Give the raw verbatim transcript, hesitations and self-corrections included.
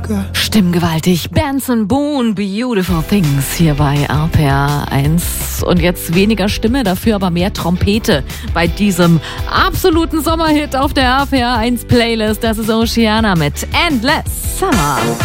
Stimmgewaltig. Benson Boone, Beautiful Things hier bei R P R eins. Und jetzt weniger Stimme, dafür aber mehr Trompete bei diesem absoluten Sommerhit auf der R P R eins Playlist. Das ist Oceana mit Endless Summer.